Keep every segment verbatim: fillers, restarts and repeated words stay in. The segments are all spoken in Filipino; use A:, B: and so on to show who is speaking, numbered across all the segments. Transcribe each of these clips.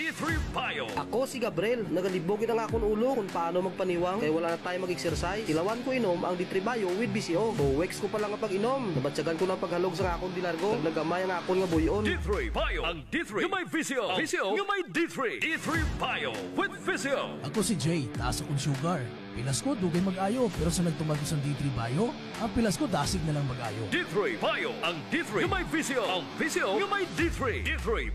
A: D three Bio.
B: Ako si Gabriel, nagalibog na nga akong ulo kung paano magpaniwang kaya wala na tayo mag-exercise. Ilawan ko inom ang D three Bio with B C O. Buwex ko pa lang ang pag-inom. Nabatsagan ko ng paghalog sa akong dilargo. Nagnagamay ang akong nga buyon.
A: D three Bio. Ang D three yung may V C O. V C O yung may D three. D three Bio with V C O.
C: Ako si Jay, taas akong sugar. Pilas ko, dugay mag-ayo. Pero sa nagtumag ko sa D three Bio, ang pilas ko dasig na lang mag-ayo.
A: D three Bio. Ang D three yung may V C O. Ang V C O yung may D three. D three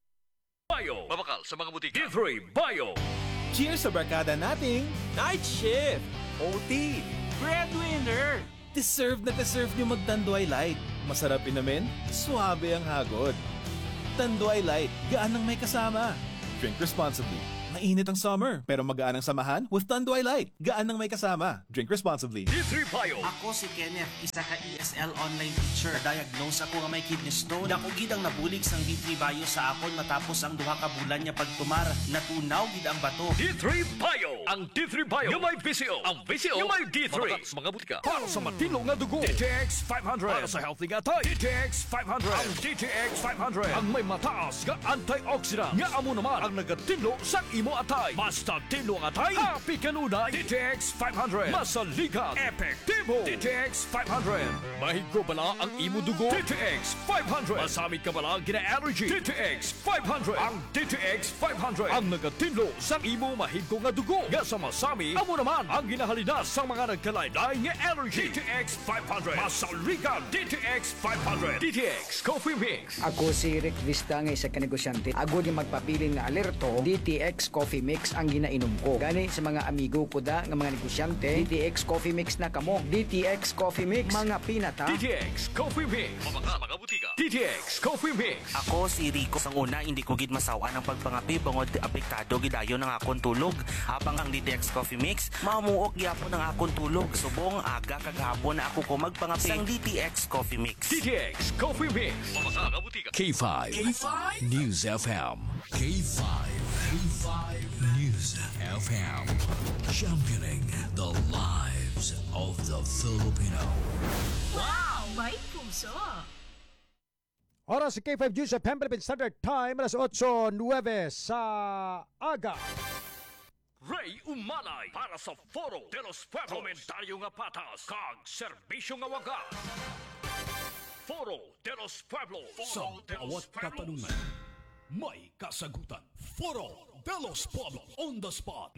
A: Bio. Mabakal sa mga butika. D three Bio.
D: Cheers sa barkada nating Night Shift, O T, Breadwinner. Deserve na deserve nyo mag-Tanduay Light. Masarap inamin, suabe ang hagod. Tanduay Light, gaan ng may kasama. Drink responsibly. Mainit ang summer, pero magaan ang samahan with Tanduay Light. Gaan ng may kasama. Drink responsibly.
A: D three Bio.
E: Ako si Kenneth, isa ka E S L online teacher. Diagnose ako nga may kidney stone. Dako gid ang nabulig sang D three Bio sa akon matapos ang duha ka bulan niya pagtumar. Natunaw gid ang bato.
A: D three Bio. Ang D three Bio yung may V C O. Ang V C O yung may D three. Mabakal sa mga butika. Para sa matino nga dugo. D T X five hundred. Para sa healthy nga tay. D T X five hundred. Ang D T X five hundred. Ang may mataas nga antioxidant. Nga amo naman ang nagatinlo sa imo atay. Basta tinlo ang atay. Happy kanunay. D T X five hundred. Masaligan. Epektibo. D T X five hundred. Mahigko bala ang imo dugo. D T X five hundred. Masamit ka bala gina-allergy. D T X five hundred. Ang D T X five hundred. Ang nagatinlo sa imo mahigko nga dugo. Nga sa masami, amo naman ang ginahalinas sa mga nagkalaylay nga allergy. D T X five hundred. Masaligan. D T X five hundred. D T X Coffee Mix.
F: Ako si Rick Vista nga isa ka negosyante. Ako di magpapiling nga alerto, D T X Coffee Mix ang ginainom ko. Gani sa mga amigo ko da nga mga negosyante, D T X Coffee Mix na kamo. D T X Coffee Mix, mga pinata.
A: D T X Coffee Mix. Mabaka mga butika. D T X Coffee Mix.
E: Ako si Rico. Sang una, hindi ko gid masawa ng pagpangapi bangod apektado gidayon ng akong tulog. Habang ang D T X Coffee Mix, mamuok gyapon ang akong tulog. Subong aga kagahapon na ako ko magpangapi sang D T X Coffee Mix.
A: D T X Coffee Mix. Mabaka mga butika. K five. K five News F M.
C: K five. K five News F M. Championing the lives of the Filipino.
G: Wow! May puso!
H: Oras sa K five News F M, Philippine Standard Time, alas eight nueve sa aga.
A: Ray Umalay para sa Foro de los Pueblos. Komentaryo nga patas kag serbisyo nga waga. Foro de los Pueblos.
C: Sa bawat katanungan, may kasagutan. Foro de los Pueblos on the spot.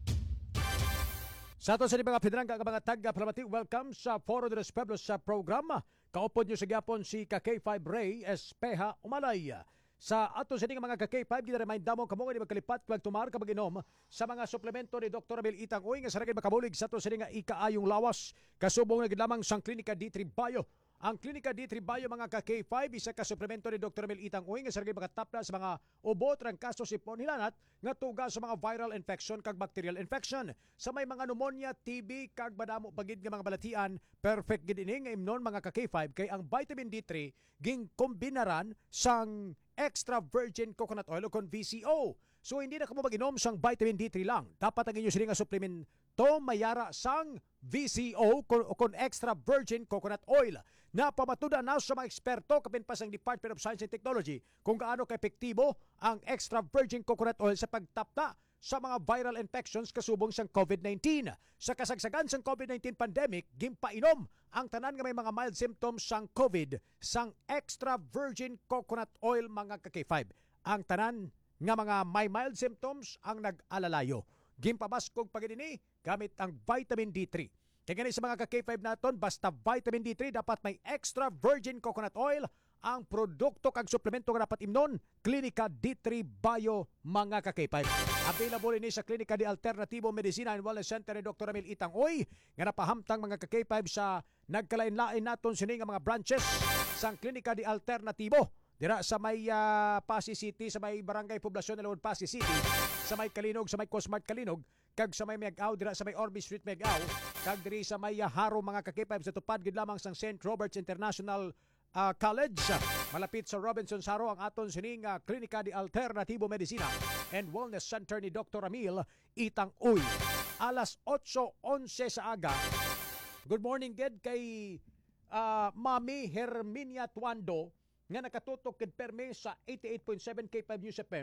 H: Sa ato sa mga pinrangga nga mga taga-palamati, welcome sa Foro de los Pueblos sa programa. Kaupod nyo sa gyapon si ka K five Ray Espeja Umalay. Sa ato sa mga ka K five, gina-remind damong kamo nga magkalipat kag tumar ka mag-inom sa mga suplemento ni Doctor Abel Itang Uy nga sa ragay makabulig sa ato sa nga ikaayong lawas. Kasubong nga lamang sang Klinika D three Bio. Ang Klinika D three Bio mga ka K five, isa ka suplemento ni Doctor Abel Itang Uy nga sa ragay makatapla sa mga ubo, trangkaso, sipon, hilanat nga tuga sa mga viral infection kag bacterial infection. Sa may mga pneumonia, T B kag madamo pagid nga mga balatian, perfect gid ini nga imnon mga ka K five kay ang vitamin D three ging kombinaran sang extra virgin coconut oil o kon V C O. So hindi na kamo mag-inom sang vitamin D three lang. Dapat ang inyo sila nga supplemento mayara sang V C O o kon extra virgin coconut oil. Napamatuda na sa mga eksperto kapin pa sang Department of Science and Technology kung gaano ka-epektibo ang extra virgin coconut oil sa pagtapta sa mga viral infections kasubong sang COVID nineteen. Sa kasagsagan sang COVID nineteen pandemic, gimpainom ang tanan nga may mga mild symptoms sang COVID sang extra virgin coconut oil mga ka K five. Ang tanan nga mga may mild symptoms ang nag-alalayo. Gimpabaskog pagidini gamit ang vitamin D three. Kaya ganun sa mga ka K five naton, basta vitamin D three dapat may extra virgin coconut oil. Ang produkto kag suplemento nga dapat imnon, Klinika D three Bio mga ka K five. Available ini sa Klinika di Alternativo Medicina and Wellness Center ni Doctor Emil Itang Uy nga napahamtang mga ka K five sa nagkalain-lain naton sini nga mga branches sang Klinika di Alternativo. Dira sa may uh, Pasig City, sa may Barangay Poblasyon na Lawon Pasig City, sa may Kalinog, sa may Cosmart Kalinog, kag sa may Megaw, dira sa may Orby Street Megaw, kag diri sa may uh, Haro mga ka K five sa tupad gid lamang sang Saint Robert's International uh, College. Malapit sa Robinson Saro ang aton sining uh, Klinika di Alternativo Medicina and Wellness Center ni Doctor Emil Itang Uy. Alas eight eleven sa aga. Good morning ged kay uh, Mami Herminia Tuando nga nakatutok kid perme sa eighty-eight point seven K five News F M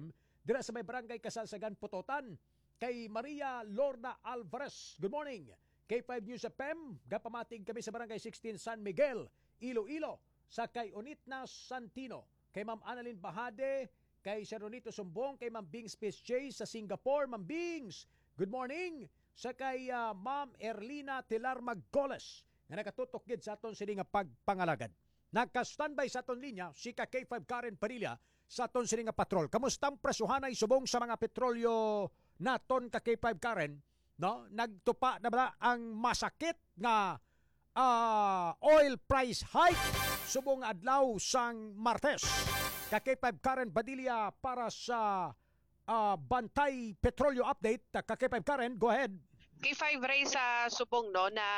H: dira sa may barangay Kasalsagan, Putotan. Kay Maria Lorna Alvarez, good morning. K five News F M, gapamatig kami sa barangay sixteen San Miguel, Iloilo. Sa kay Onitna Santino, kay Ma'am Annalyn Bahade, kay Sharonito Sumbong, kay Ma'am Bings Peace J sa Singapore. Ma'am Bings, good morning. Sa kay uh, Ma'am Erlina Tilar Magcoles, nga nakatutok gid sa aton sini nga pagpangalagad. Nagka-standby sa aton linya si ka K five Karen Padilla sa aton sini nga patrol. Kamustang presyuhanay subong sa mga petrolyo naton ka K five Karen, no? Nagtupa na ba ang masakit nga uh, oil price hike subong adlaw sang Martes. Ka K five Karen Padilla para sa uh, Bantay Petrolyo Update. Ka K five Karen, go ahead.
I: K five Ray sa subong no na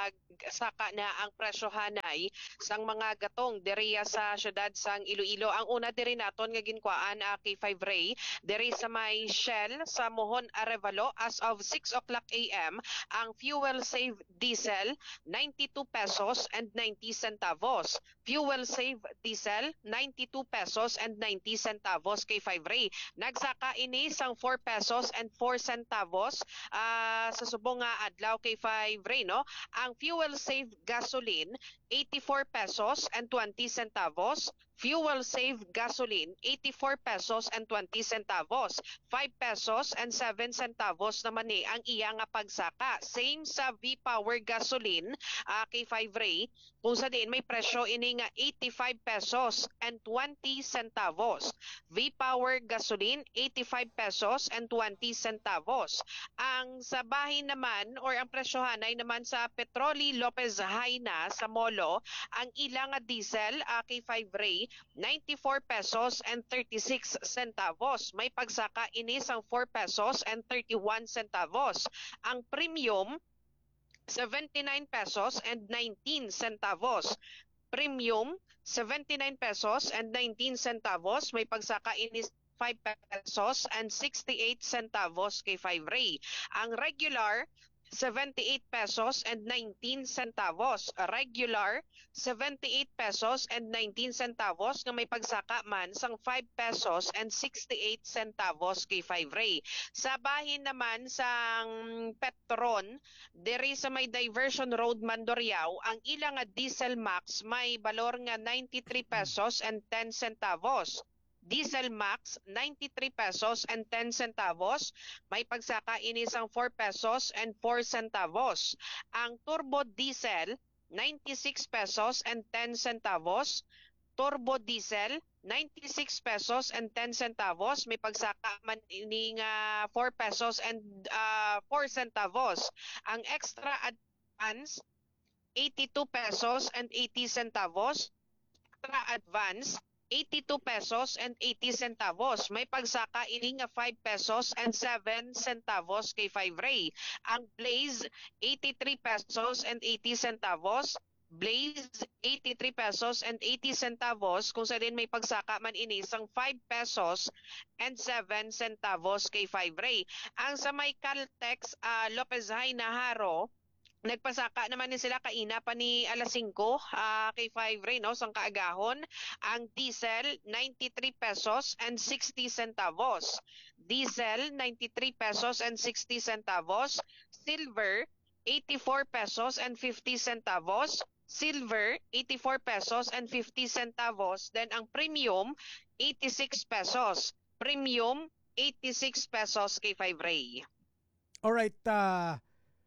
I: saka na ang presyohanay sang mga gatong diriya sa syudad sang Iloilo. Ang una diri naton nga ginkwaan uh, K five Ray diri sa may Shell sa Mohon Arevalo as of six o'clock a m ang fuel save diesel ninety-two pesos and ninety centavos. Fuel save diesel ninety-two pesos and ninety centavos K five Ray. Nagsaka ini sang four pesos and four centavos uh, sa subong nga adlaw K five Ray no. Ang fuel save gasoline eighty-four pesos and twenty centavos. Fuel save gasoline eighty-four pesos and twenty centavos. five pesos and seven centavos naman ni ang iya nga pagsaka. Same sa V-Power gasoline uh, K five Ray kung sa diin may presyo ini nga eighty-five pesos and twenty centavos. V-Power gasoline eighty-five pesos and twenty centavos. Ang sa bahin naman or ang presyohanay naman sa Petroli Lopez Haina sa Molo, ang ilang nga diesel uh, K five Ray ninety-four pesos and thirty-six centavos. May pagsaka ini sang four pesos and thirty-one centavos. Ang premium seventy-nine pesos and nineteen centavos. Premium seventy-nine pesos and nineteen centavos. May pagsaka ini five pesos and sixty-eight centavos K five Ray. Ang regular seventy-eight pesos and nineteen centavos. Regular seventy-eight pesos and nineteen centavos nga may pagsaka man sang five pesos and sixty-eight centavos K five Ray. Sa bahin naman sang Petron diri sa may Diversion Road Mandurriao, ang ilang nga diesel max may balor nga ninety-three pesos and ten centavos. Diesel Max ninety-three pesos and ten centavos. May pagsaka ini sang four pesos and four centavos. Ang Turbo Diesel ninety-six pesos and ten centavos. Turbo Diesel ninety-six pesos and ten centavos. May pagsaka man ini nga four pesos and uh, four centavos. Ang Extra Advance eighty-two pesos and eighty centavos. Extra Advance eighty-two pesos and eighty centavos. May pagsaka ini nga five pesos and seven centavos K five Ray. Ang Blaze eighty-three pesos and eighty centavos. Blaze eighty-three pesos and eighty centavos kung sa din may pagsaka man ini sang five pesos and seven centavos K five Ray. Ang sa may Caltex uh, Lopez Haina Haro, nagpasaka naman ni sila kaina pa ni alas singko uh, K five Ray no sang kaagahon. Ang diesel ninety-three pesos and sixty centavos. Diesel ninety-three pesos and sixty centavos. Silver eighty-four pesos and fifty centavos. Silver eighty-four pesos and fifty centavos. Then ang premium eighty-six pesos. Premium eighty-six pesos K five Ray.
H: All right, uh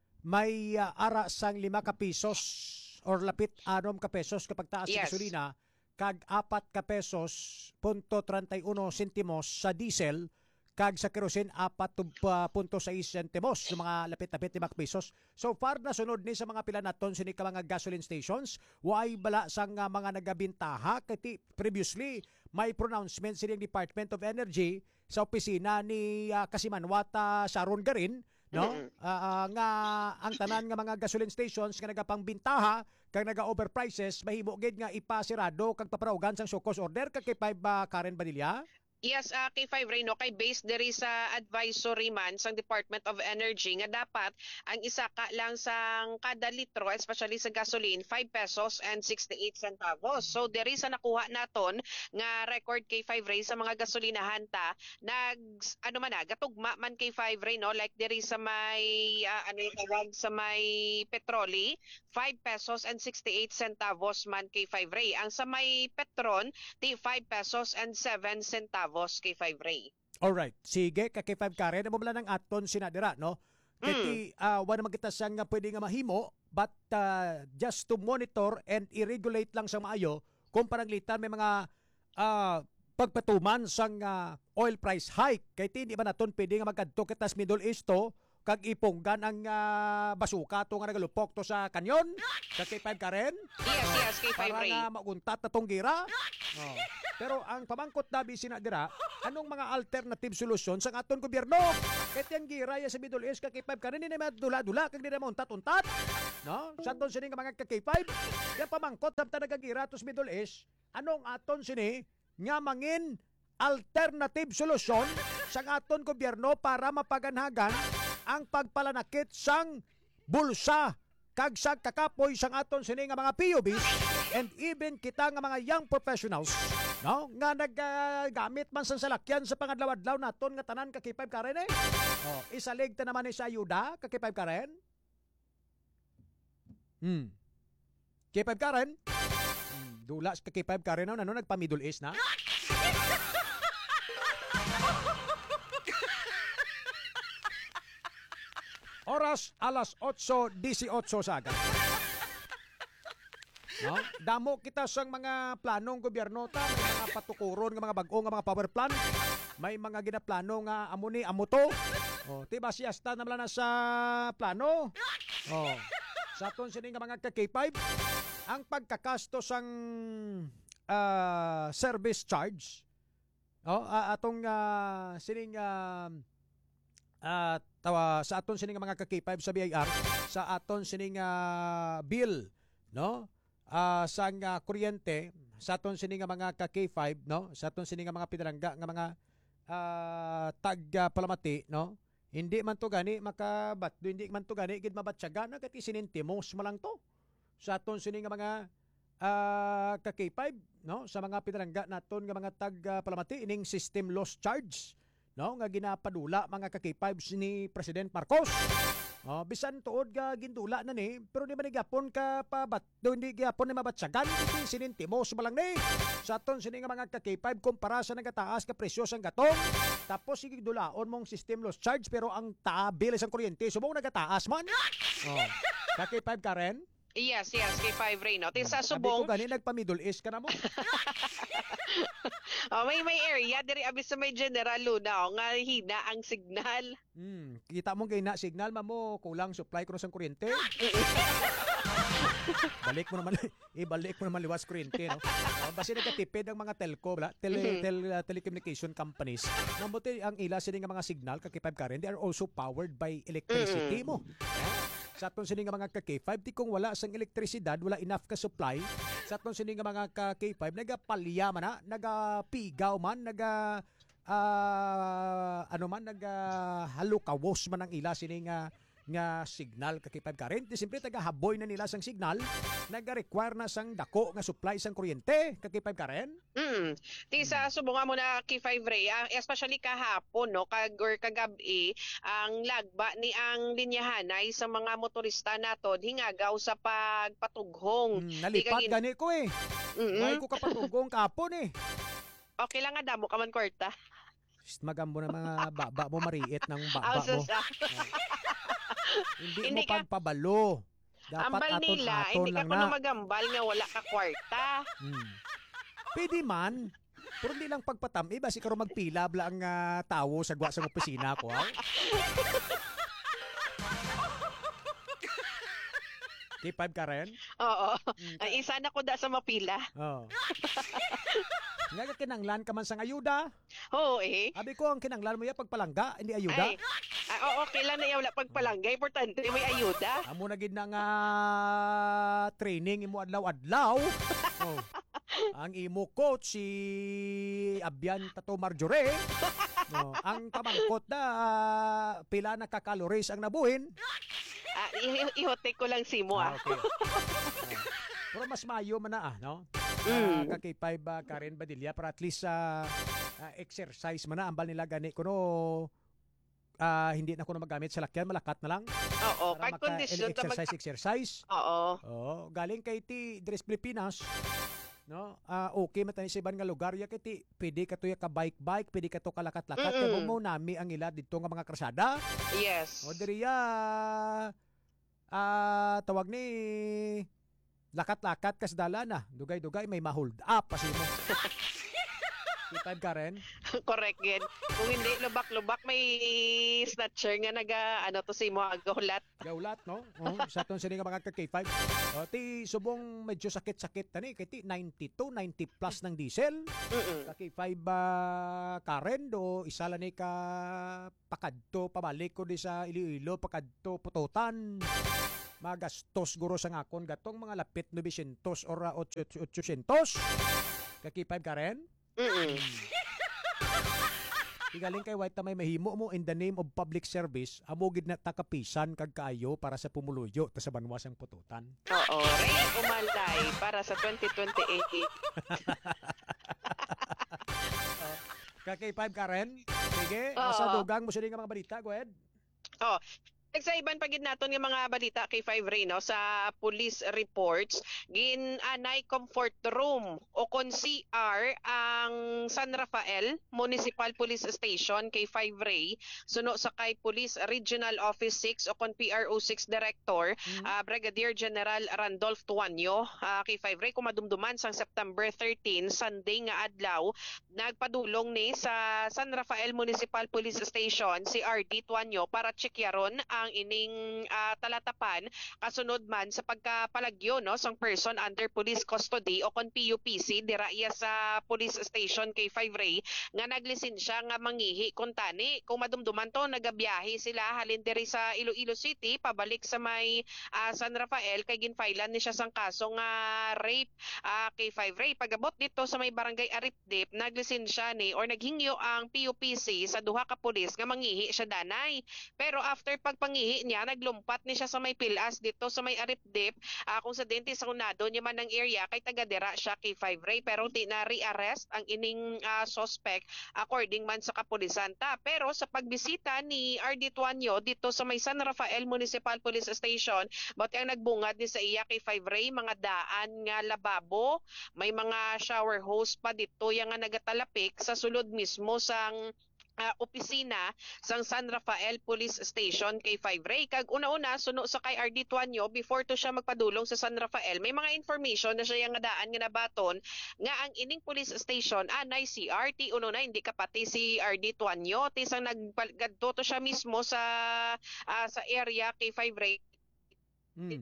H: may uh, ara sang lima ka pesos or lapit anom ka pesos kapag taas
I: Yes.
H: sa gasolina, kag apat ka pesos punto thirty-one sentimos sa diesel, kag sa kerosene apat punto sais sentimos sa mga lapit-lapit lima ka pesos. So far na sunod ni sa mga pila naton sini ka mga gasoline stations, way bala sang uh, mga nagabintaha kati previously may pronouncement sining Department of Energy sa opisina ni uh, Kasimanwata Sharon Garin, no? Uh, uh, nga ang tanan nga mga gasoline stations nga nagapangbintaha kag naga-overprices mahimo gid nga ipasirado kag paparawgan sang sukos order kag kay five uh, Karen Badilla.
I: Yes, uh, K five Ray, no, kay based diri sa advisory man sang Department of Energy nga dapat ang isa ka lang sang kada litro, especially sa gasoline, five pesos and sixty-eight centavos. So diri sa nakuha naton nga record K five Ray sa mga gasolinahan ta, nag ano man na gatugma man K five Ray, no, like diri sa may uh, ano yung tawag sa may petroli, five pesos and sixty-eight centavos man K five Ray. Ang sa may Petron, ti five pesos and seven centavos K five Ray.
H: Alright. Sige, ka K five Karen. Amo lang ng aton sinadira, no? Kaya mm. uh, wala magkita siyang nga pwede nga mahimo, but uh, just to monitor and i-regulate lang sa maayo kung paranglitan may mga uh, pagpatuman sang uh, oil price hike. Kaya hindi ba naton pwede nga magkadto kitas Middle East to kag ipunggan ang uh, basuka to nga nagalupok to sa kanyon sa K five Karen.
I: Yes, yes, K five
H: para
I: Ray.
H: nga maguntat na tong gira. Oh. Pero ang pamangkot nabi sinadira, anong mga alternative solution sa aton gobyerno? Kahit yung gira ya sa Middle East ka K five Karen, hindi naman dula-dula kag hindi naman untat-untat. No? Sa aton sini nga mga ka K five, yung pamangkot sabta nagagira to sa Middle East, anong aton sini nga mangin alternative solution sa aton gobyerno para mapaganhagan ang pagpalanakit sang bulsa kag sa kakapoy sang aton sini nga mga P U Bs and even kita nga mga young professionals, no, nga naggamit uh, man sa salakyan sa pangadlaw-adlaw naton nga tanan ka K five Karen eh. Oh, isalig ta naman ni sa ayuda ka K five Karen. Hmm. K five Karen? Hmm, dula ka K five Karen no, ano nagpa Middle East na? Oras alas otso dieciocho sa agad. No? Damo kita sang mga planong gobyerno ta, may mga patukuron nga mga bag-o nga mga power plant. May mga ginaplano nga amo ni amo to. Oh, tiba siyasta naman na sa plano. Oh. Sa aton sini nga mga ka K five, ang pagkakasto sang uh, service charge. Oh, uh, atong uh, sining uh, uh, tawa sa aton sining mga ka K five sa B I R, sa aton sining uh, bill, no? Uh, sang uh, kuryente, sa aton sining mga ka K five, no? Sa aton sining mga pinalangga nga mga uh, tag uh, palamati, no? Hindi man to gani makabat, hindi man to gani gid mabatyagan na ket isinintimos mo lang to. Sa aton sining mga uh, ka K five, no? Sa mga pinalangga naton nga mga tag uh, palamati ining system loss charge, no, nga ginapadula mga ka K five ni President Marcos. Oh, bisan tuod ga gindula na ni, pero di man ni gapon ka pa bat, do hindi gapon ni mabatsagan, iti sinintimos mo lang ni. Sa aton sini nga mga ka K five kumpara sa nagataas ka presyo sang gatong. Tapos sige dulaon mong system loss charge pero ang tabil sang kuryente subong nagataas man. Oh. Ka K five Karen?
I: Yes, yes, K five Ray, no? Ti sa
H: Sabi
I: subong.
H: ko gani nagpa Middle East ka na mo.
I: Oh, may may area diri abis sa may General Luna oh, nga hina ang signal.
H: Hmm, kita mo gay na signal mamo kulang supply ko sang kuryente. Balik mo naman ibalik mo naman liwas kuryente, no. Uh, basi nagkatipid ang mga telco, bala, tele, tel, uh, telecommunication companies. Nabuti ang ila sini nga mga signal ka K five Karen, they are also powered by electricity mo. Sa aton sini nga mga ka K five, di kung wala sang elektrisidad, wala enough ka supply. Sa aton sini nga mga ka K five, nagapalya man na, nagapigaw man, naga uh, ano man, naga halukawos man ang ila sini nga nga signal ka K five Karen. Di simpre tagahaboy na nila sang signal, naga-require na sang dako nga supply sang kuryente ka K five Karen.
I: Mm. Ti sa subunga mo na K five Ray, ah, especially kahapon no, kag or kagabi, ang lagba ni ang linyahanay sa mga motorista naton hingagaw sa pagpatughong.
H: Hmm, nalipat
I: Di
H: gani ko eh.
I: Mm-mm.
H: Why ko kapatughong kapon eh.
I: Okay lang nga damo ka man kwarta.
H: Magambo na mga baba mo mariit ng baba
I: Ang
H: mo.
I: sasa.
H: Hindi,
I: Hindi
H: mo
I: ka-
H: pampabalo. Dapat
I: Ambal nila,
H: aton-aton
I: hindi ka
H: lang
I: kuno
H: na.
I: magambal nga wala ka kwarta.
H: Hmm. Pwede man. Pero hindi lang pagpatami. Basi karon magpila bla ang uh, tawo sa gwa sa opisina ko. Ha? K five Karen?
I: Oo. Ang isa na ko da sa mapila.
H: Oo. Nga ka kinanglan ka man sang ayuda.
I: Oo eh.
H: Abi ko ang kinanglan mo ya pagpalangga, hindi ayuda.
I: Ay, ah, oo, okay lang na yung wala pagpalangga. Importante may ayuda.
H: Amo na gid na nga training imo adlaw-adlaw. Oh. ang imo coach si Abian Tato Marjorie. No, ang pamangkot na ah, pila na ka-calories ang nabuhin.
I: Ah, i- ihotek ko lang si mo
H: Ah,
I: ah.
H: okay. Ah, pero mas mayo man na ah, no?
I: Mm.
H: Uh, kakipay ba Karen Badilla para at least sa uh, exercise man na ambal nila gani kuno ah, hindi na kuno magamit sa lakyan, malakat na lang.
I: Oo,
H: Para
I: kag kondisyon ta mag
H: exercise exercise.
I: Oo.
H: Oh, galing kay ti Dres Pilipinas. No? Ah, okay man tani sa iban nga lugar ya kay ti pwede ka to ya ka bike bike, pwede ka to kalakat-lakat kay
I: Mm-mm.
H: mo nami ang ila didto nga mga krasada.
I: Yes.
H: O diriya ah tawag ni lakat-lakat kas dala na. Dugay-dugay may ma-hold up kasi mo. Ipad ka rin?
I: Correct gid. Kung hindi lubak-lubak may snatcher nga naga ano to si mo agahulat.
H: Gaulat, no? Oh, sa itong sini nga mga ka-K five. O, ti subong medyo sakit-sakit tani. Kaya ti ninety-two, ninety plus ng diesel.
I: Mm-mm.
H: Ka-K five uh, Karen, do isa lang ni ka pakadto, pabalik ko di sa Iloilo, pakadto, pututan. Magastos guro sa ngakon gatong mga lapit nine hundred or uh, eight hundred. Ka-K five Karen?
I: Mm-mm.
H: Igaling kay white may mahimo mo in the name of public service, amogid na takapisan kag kaayo para sa pumuluyo ta sa banwasang pututan.
I: Oo, Ray Umalay para sa twenty twenty-eight.
H: Ka K five Karen? Sige,
I: Oo.
H: nasa dugang mo sila nga mga balita, go ahead.
I: Oh, sa iban pagid naton nga mga balita kay five Ray no sa police reports ginanay comfort room o kon C R ang San Rafael Municipal Police Station kay five Ray suno sa kay Police Regional Office six o kon P R O six Director ah, Brigadier General Randolph Tuanyo ah, kay five Ray kumadumduman sang September thirteen Sunday nga adlaw nagpadulong ni sa San Rafael Municipal Police Station si R D Tuanyo para checkyaron ang ining ah, talatapan kasunod man sa pagkapalagyo no sang person under police custody o kon P U P C dira iya sa police station kay five Ray nga naglisensya nga mangihi kun tani kung madumduman to nagabiyahe sila halin diri sa Iloilo City pabalik sa may ah, San Rafael kay ginfilean ni siya sang kaso nga rape ah, kay five Ray pagabot dito sa may barangay Aripdip naglisensya ni or naghingyo ang P U P C sa duha ka pulis nga mangihi siya danay pero after pagpangihi niya naglumpat ni siya sa may pilas dito sa may Aripdip uh, kung sa dente sa unado niya man ng area kay taga-dira siya kay five Ray pero di na re-arrest ang ining uh, suspect according man sa kapulisan ta pero sa pagbisita ni R D Tuanyo dito sa may San Rafael Municipal Police Station bati ang nagbungad ni sa iya kay five Ray mga daan nga lababo may mga shower hose pa dito yang nga nagatalapik sa sulod mismo sang Uh, opisina sang San Rafael Police Station kay five Ray kag una-una suno sa kay R D Tuanyo before to siya magpadulong sa San Rafael may mga information na siya nga daan nga nabaton nga ang ining police station anay C R T uno na hindi kapati si R D Tuanyo ti sang naggadto to siya mismo sa uh, sa area kay five Ray.
H: Hmm.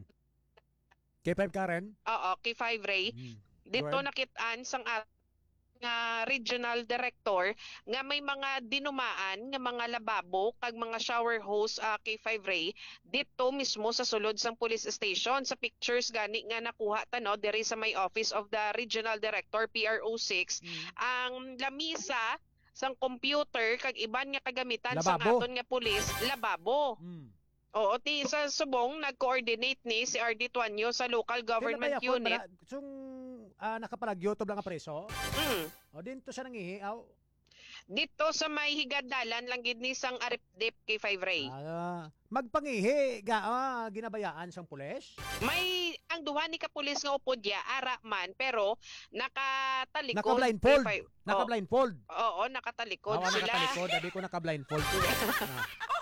H: K five Karen?
I: Oo, kay five Ray.
H: Hmm.
I: Dito
H: Go ahead.
I: nakitaan sang at nga regional director nga may mga dinumaan nga mga lababo kag mga shower hose uh, kay five Ray dito mismo sa sulod sang police station sa pictures gani nga nakuha ta no diri sa may office of the regional director P R O six
H: Mm.
I: ang lamisa sang computer kag iban nga kagamitan sang
H: Lababo.
I: aton nga pulis lababo.
H: Hmm.
I: Oo, ti sa subong nag-coordinate ni si R D Tuanyo sa local government
H: Kaya
I: unit.
H: Mala, sung uh, nakapalagyotob lang nga preso,
I: Mm.
H: o dinto siya nangihi, aw,
I: Dito sa may higadalan lang gid ni sang Aripdip kay five Ray.
H: ah, magpangihi, ga, ah, ginabayaan sang pulis?
I: May ang duha ni kapulis nga upod ya ara man pero nakatalikod
H: Naka-blindfold.
I: kay five.
H: Naka-blindfold.
I: Oo, nakatalikod
H: Awa
I: sila.
H: nakatalikod, abi ko naka-blindfold. Ah.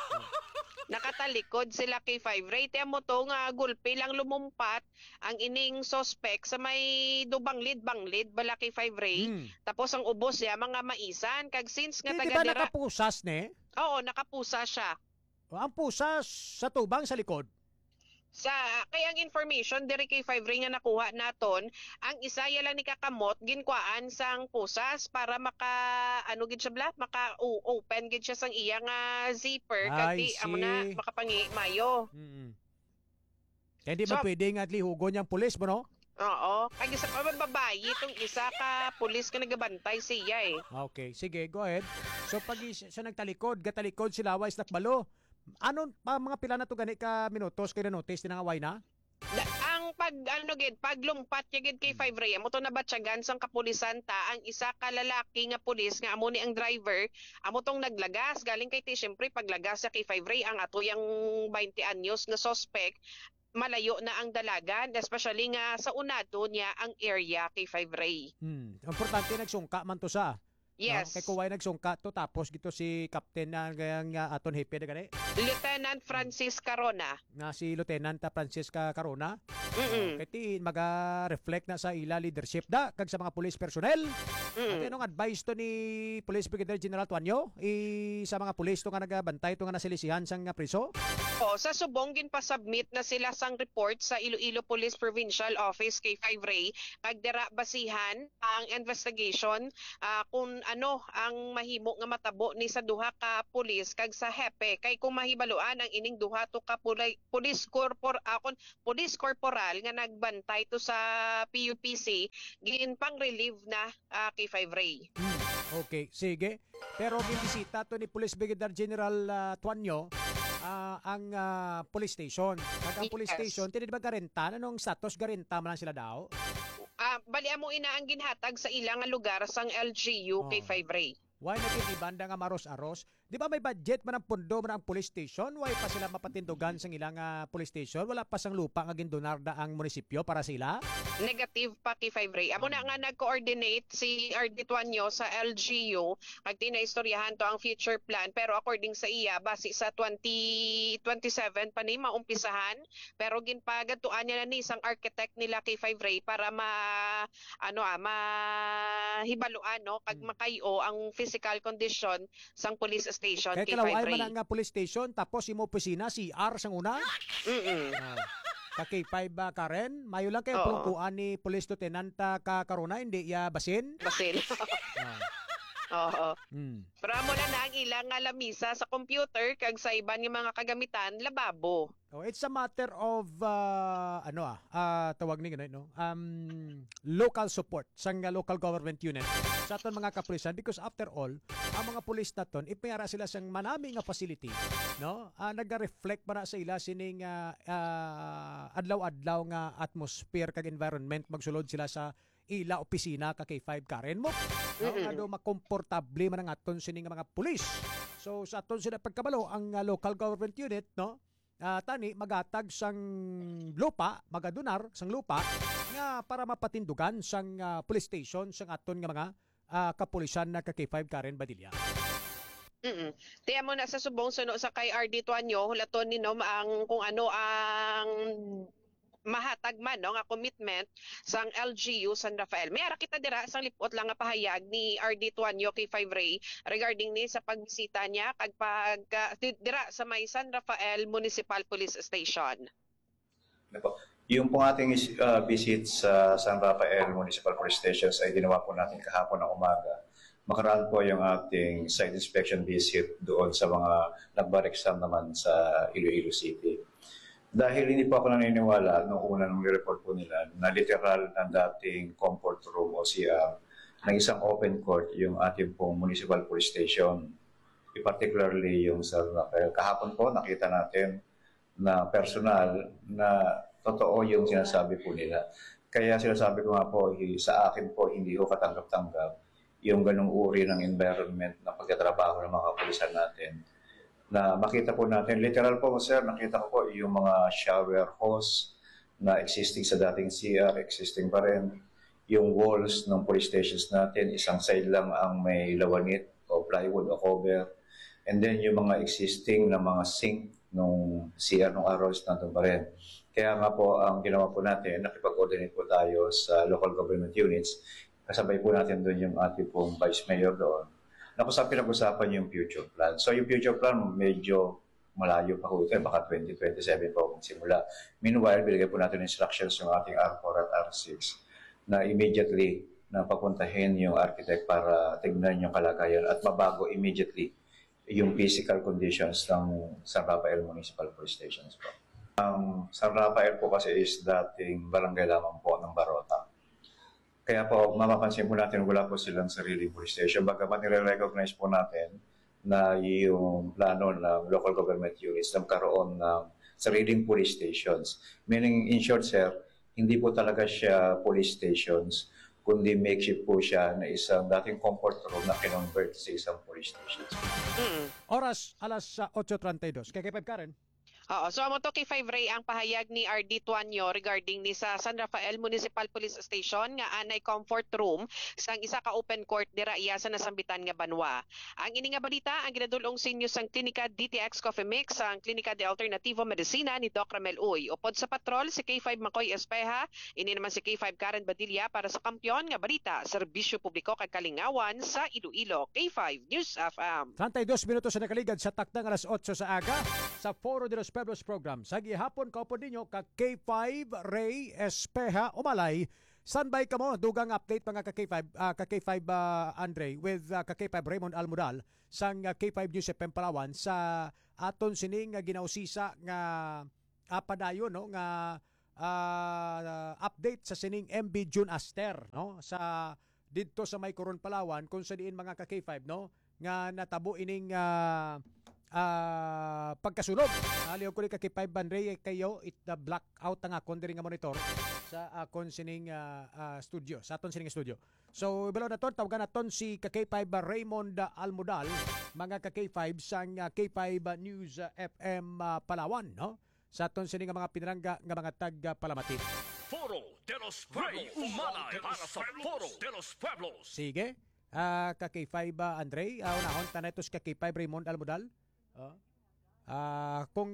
I: Nakatalikod sila kay five Ray. Tiyan mo to nga gulpi lang lumumpat ang ining suspect sa may dubanglid-banglid bala kay five Ray.
H: Hmm.
I: Tapos ang ubos ya mga maisan kag since nga
H: Di, di
I: taga
H: ba
I: dira.
H: nakapusas ne?
I: Oo, nakapusa siya.
H: O, ang pusas sa tubang sa likod.
I: Sa kay ang information diri kay five Ray nga nakuha naton, ang isa ya lang ni kakamot ginkwaan sang pusas para maka ano gid siya bla, maka o, open gid siya sang iya nga zipper kag
H: I
I: di amo na
H: see.
I: makapangi mayo.
H: Mm-hmm. Kaya di ba
I: So-
H: pwede nga lihugon yung pulis mo, no?
I: Oo. Kag isa pa babae, itong isa ka pulis ka nagabantay siya eh.
H: Okay, sige, go ahead. So pag is- siya nagtalikod, gatalikod sila wais nakbalo. Ano pa mga pila na to gani ka minutos kay na notice tinangaway na?
I: Da- ang pag ano gid paglumpat niya gid kay five Ray amo to nabatyagan sang kapulisan ta ang isa ka lalaki nga pulis nga amo ni ang driver amo tong naglagas galing kay ti syempre paglagas sa kay five Ray ang ato yang twenty anyos nga suspect malayo na ang dalagan especially nga sa unado niya ang area kay five Ray.
H: Hmm, importante nagsungka man to sa.
I: Yes.
H: No? Kay kuway nagsungka to tapos gito si Captain na gayang uh, aton hepe na gani
I: Lieutenant Francis Carona.
H: nga si Lieutenant Francisca Carona.
I: Mm.
H: Kay ti maga-reflect na sa ila leadership da kag sa mga police personnel.
I: Mm.
H: At anong advice to ni Police Brigadier General Tuanyo i sa mga police to nga nagabantay to nga nasilisihan sang nga priso?
I: O, sa Subong ginpa-submit na sila sang report sa Iloilo Police Provincial Office kay five Ray kag dira basihan ang investigation ah, kung ano ang mahimo nga matabo ni sa duha ka pulis kag sa hepe kay kung mahibaluan ang ining duha to ka pulay, police corpor akon police corporal nga nagbantay to sa P U P C gin pang relieve na ah, kay five Ray.
H: Hmm, okay, sige. Pero ginisita to ni Police Brigadier General uh, Tuanyo ah, ang ah, police station. Kag ang police
I: Yes.
H: station, tinid ba garenta? Anong status garenta man lang sila daw?
I: Ah, bali amo ina ang ginhatag sa ilang nga lugar sang L G U kay
H: Oh.
I: five Ray.
H: Why naging ibanda nga maros-aros? Di ba may budget man ang pundo man ang police station? Why pa sila mapatindugan sa ilang uh, police station? Wala pa sang lupa nga gindonarda ang munisipyo para sila?
I: Negative pa kay five Ray. Amo na nga nag-coordinate si R D Tuanyo sa L G U kag tinaistoryahan to ang future plan pero according sa iya base sa twenty twenty-seven pa ni maumpisahan pero ginpagatuan niya na ni isang architect nila kay five Ray para ma ano ah mahibaluan no kag makayo ang physical condition sang police station
H: Kaya
I: kay
H: kalaway
I: five
H: man
I: Ray.
H: ang uh, police station tapos imo opisina si R sang una.
I: Mm.
H: Ka K five ba Karen? Mayo lang kayo
I: Oo.
H: pulungkuan ni Police Lieutenant uh, ka Karuna hindi ya basin.
I: Basin.
H: Ah.
I: Oo.
H: Mm.
I: Pero amo na na ang ilang nga lamisa sa computer kag sa iban nga mga kagamitan lababo.
H: Oh, it's a matter of uh, ano ah, ah, tawag ni ganun, no? Um, local support sa nga local government unit sa aton mga kapulisan because after all, ang mga pulis naton ipayara sila sang manami nga facility, no? Ah, naga-reflect para sa ila sining ah, ah, adlaw-adlaw nga atmosphere kag environment magsulod sila sa ila opisina ka K five Karen mo. No?
I: Mm-mm.
H: Ado makomportable man ang aton sining mga pulis. So sa aton sila pagkabalo ang ah, local government unit, no? Ah, tani magatag sang lupa, magadunar sang lupa nga para mapatindugan sang ah, police station sang aton nga mga ah, kapulisan na ka K five Karen Badilla.
I: Mm. Tiya mo na sa subong suno sa kay R D Tuanyo hulaton ni Nom ang kung ano ang mahatag man no nga commitment sang L G U San Rafael. May ara kita dira sang lipot lang nga pahayag ni R D Tuanyo kay five Ray regarding ni sa pagbisita niya kag pag uh, dira sa may San Rafael Municipal Police Station.
J: Nako. Yung pong ating uh, visit sa San Rafael Municipal Police Stations ay ginawa po natin kahapon ng umaga. Makaraan po yung ating site inspection visit doon sa mga nagbar exam naman sa Iloilo City. Dahil hindi po ako naniniwala nung una nung report po nila na literal ng dating comfort room o C R ng isang open court yung ating pong municipal police station. Particularly yung sa Rafael. Kahapon po nakita natin na personal na totoo yung sinasabi po nila. Kaya sinasabi ko nga po, sa akin po hindi ko katanggap-tanggap yung ganung uri ng environment na pagtatrabaho ng mga kapulisan natin. Na makita po natin, literal po sir, nakita ko po yung mga shower hose na existing sa dating C R, existing pa rin. Yung walls ng police stations natin, isang side lang ang may lawanit o plywood o cover. And then yung mga existing na mga sink nung C R nung araws nandun pa rin. Kaya nga po ang ginawa po natin, nakipag-coordinate po tayo sa local government units. Kasabay po natin doon yung ating pong vice mayor doon. Na kung saan pinag-usapan yung future plan. So yung future plan medyo malayo pa po ito, baka twenty twenty-seven po magsimula. Meanwhile, binigay po natin instructions yung ating R four at R six na immediately na papuntahin yung architect para tignan yung kalagayan at mabago immediately yung physical conditions ng San Rafael Municipal Police Stations po. Ang San Rafael po kasi is dating barangay lamang po ng Barota. Kaya po, mapapansin po natin wala po silang sariling police station. Bagamat nire-recognize po natin na yung plano ng local government units na magkaroon ng sariling police stations. Meaning, in short, sir, hindi po talaga siya police stations, kundi makeshift po siya na isang dating comfort room na kinonvert sa isang police station.
I: Mm.
H: Oras, alas uh, eight thirty-two. Kay Kay Karen.
I: Oo, so amo to kay five Ray ang pahayag ni R D Tuanyo regarding ni sa San Rafael Municipal Police Station nga anay comfort room sang isa ka open court dira iya sa nasambitan nga banwa. Ang ini nga balita ang ginadulong sa inyo sang Klinika D T X Coffee Mix sang Klinika de Alternativo Medicina ni Doc Ramel Uy. Upod sa patrol si K five Makoy Espeha, ini naman si K five Karen Badilla para sa kampyon nga balita, serbisyo publiko kag kalingawan sa Iloilo. K five News F M.
H: thirty-two minutos sa nakaligad sa takdang alas eight sa aga sa Foro de los Pueblos program. Sa gihapon kaupod ninyo ka K five Ray Espeha Umalay. Standby ka mo, dugang update mga ka K five, uh, ka K five uh, Andre with uh, ka K five Raymond Almudal sang uh, K five News F M Palawan sa aton sining uh, ginausisa nga apadayon no nga uh, update sa sining M B June Aster no sa didto sa may Coron Palawan kung sa diin mga ka K five no nga natabo ining uh, uh, pagkasulog. Aliw ko ni ka K five Andre kayo it the blackout nga akon diri nga monitor sa akon sining uh, uh, studio, sa aton sining studio. So below na ton tawagan naton si ka K five Raymond Almudal mga ka K five sang uh, K five News uh, F M uh, Palawan no sa aton sining mga pinarangga nga mga taga Palamati.
A: Foro de los Pueblos. Umalay para sa Foro de los Pueblos.
H: Sige. Uh, ka K five uh, Andre, uh, unahon tanay tos ka K five Raymond Almudal. Uh, uh, kung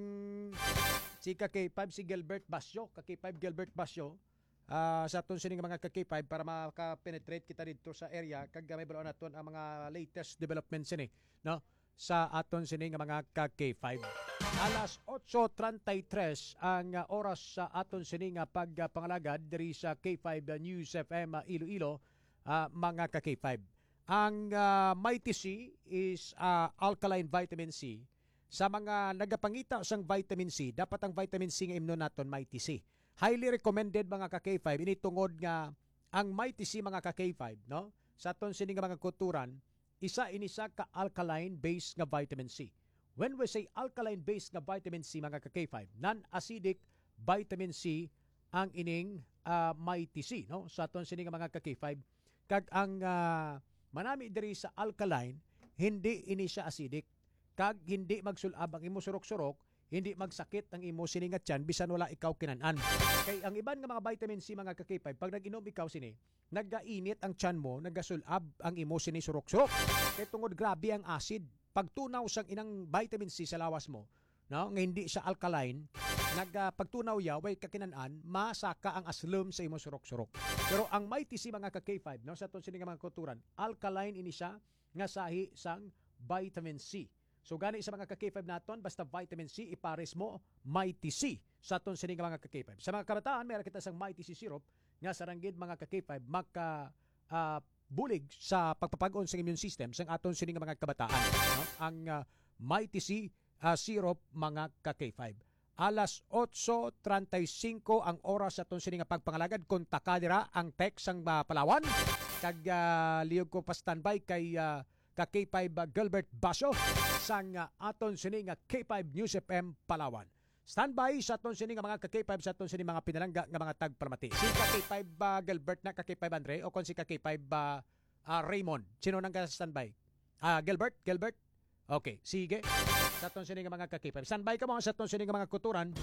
H: si ka K five si Gilbert Basyo, ka K five Gilbert Basyo, uh, sa aton sining mga ka K five para maka-penetrate kita dito sa area kag may balaw naton ang mga latest developments ini, no? Sa aton sining mga ka K five. Alas eight thirty-three ang uh, oras sa aton sining uh, pagpangalagad diri sa K five uh, News F M uh, Iloilo, uh, mga ka K five. Ang uh, Mighty C is uh, alkaline vitamin C. Sa mga nagapangita sang vitamin C, dapat ang vitamin C nga imno naton Mighty C. Highly recommended mga ka K five ini tungod nga ang Mighty C mga ka K five no sa aton sining mga kulturan isa ini sa ka alkaline based nga vitamin C. When we say alkaline based nga vitamin C mga ka K five, non-acidic vitamin C ang ining uh, Mighty C no sa aton sining mga ka K five kag ang uh, manami diri sa alkaline hindi ini siya acidic kag hindi magsulab ang imo surok-surok, hindi magsakit ang imo sini nga tiyan bisan wala ikaw kinanan. Kay ang iban nga mga vitamin C mga ka K five pag nag-inom ikaw sini, nagainit ang tiyan mo, nagasulab ang imo sini surok-surok. Kay tungod grabe ang acid, pagtunaw sang inang vitamin C sa lawas mo, no, nga hindi siya alkaline, nagpagtunaw uh, ya way kakinanan, masaka ang aslum sa imo surok-surok. Pero ang Mighty C mga ka K five no sa aton sini nga mga kulturan, alkaline ini siya nga sahi sang vitamin C. So gani sa mga ka K five naton basta vitamin C ipares mo Mighty C sa aton sini nga mga ka K five. Sa mga kabataan meron kita sang Mighty C syrup nga saranggid mga ka K five maka uh, bulig sa pagpapag-on sa immune system sang aton sini nga mga kabataan no? Ang uh, Mighty C uh, syrup mga ka K five. Alas eight thirty-five ang oras sa aton sini nga pagpangalagad kung takadira ang text sang uh, Palawan kag uh, liyog ko pa standby kay uh, ka K five uh, Gilbert Basyo sang uh, aton sini nga K five News F M Palawan. Standby sa aton sini nga mga ka K five sa aton sini mga pinalangga nga mga tagpalamati. Si ka K five uh, Gilbert na ka K five Andre o kon si ka K five uh, uh, Raymond. Sino nang ka standby? Ah, uh, Gilbert, Gilbert. Okay, sige. Sa aton sini nga mga ka K five. Standby ka mo sa aton sini nga mga kuturan.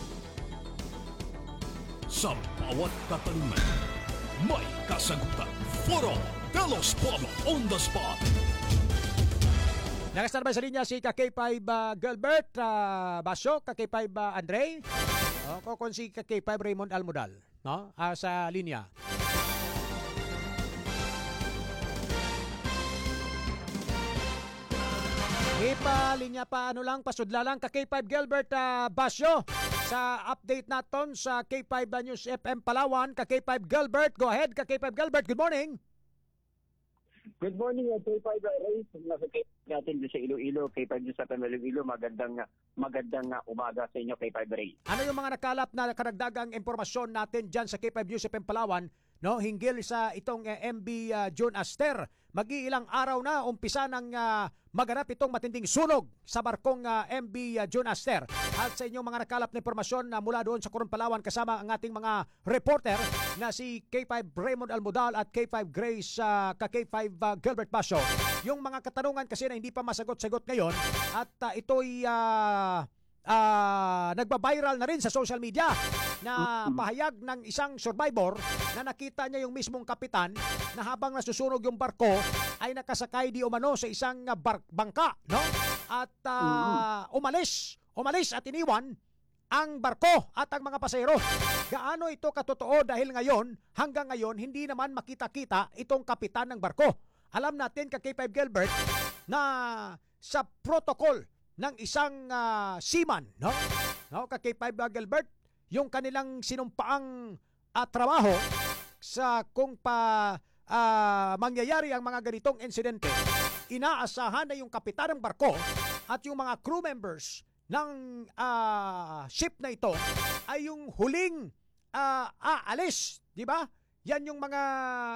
A: Sa bawat katanungan, may kasagutan. Foro de los Pueblos on the spot.
H: Nakastandby sa linya si ka K five uh, Gilbert uh, Basyo, ka K five uh, Andre, o oh, kung si ka K five Raymond Almudal, no? Uh, sa linya. Ipa linya pa ano lang pasudla lang ka K five Gilbert uh, Basyo sa update naton sa K five News F M Palawan. Ka K five Gilbert, go ahead ka K five Gilbert, good morning.
K: Good morning, K five Ray. Nasa K five natin doon sa Iloilo, K five News sa Iloilo. Magandang magandang umaga sa inyo, K five Ray.
H: Ano yung mga nakalap na karagdagang impormasyon natin dyan sa K five News F M Palawan, no, hinggil sa itong uh, M B uh, June Aster? Mag-iilang araw na umpisa ng uh, maganap itong matinding sunog sa barkong uh, M B uh, June Aster. At sa inyong mga nakalap na impormasyon na uh, mula doon sa Coron Palawan, kasama ang ating mga reporter na si K five Raymond Almodal at K five Grace uh, ka K five uh, Gilbert Pasio. Yung mga katanungan kasi na hindi pa masagot-sagot ngayon at uh, ito'y uh, uh, nagba-viral na rin sa social media na pahayag ng isang survivor na nakita niya yung mismong kapitan na habang nasusunog yung barko ay nakasakay di umano sa isang uh, bar- bangka, no? At uh, umalis, umalis at iniwan ang barko at ang mga pasahero. Gaano ito katotoo dahil ngayon, hanggang ngayon, hindi naman makita-kita itong kapitan ng barko. Alam natin ka K five Gilbert na sa protocol ng isang uh, seaman, no? No, ka K five Gilbert, yung kanilang sinumpaang uh, trabaho sa kung pa uh, mangyayari ang mga ganitong insidente, inaasahan na yung kapitan ng barko at yung mga crew members ng uh, ship na ito ay yung huling uh, aalis, di ba? Yan yung mga